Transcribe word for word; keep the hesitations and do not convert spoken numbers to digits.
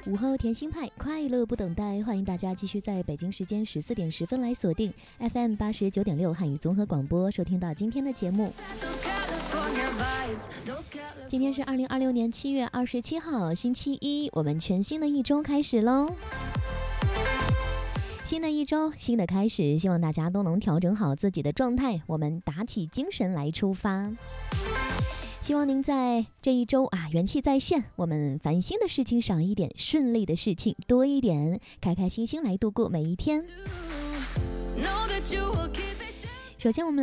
午后甜心派，快乐不等待，欢迎大家继续在北京时间十四点十分来锁定 F M 八十九点六汉语综合广播，收听到今天的节目。今天是二零二六年七月二十七号，星期一，我们全新的一周开始喽。新的一周，新的开始，希望大家都能调整好自己的状态，我们打起精神来出发。希望您在这一周啊元气在线，我们烦心的事情少一点，顺利的事情多一点，开开心心来度过每一天。首先我们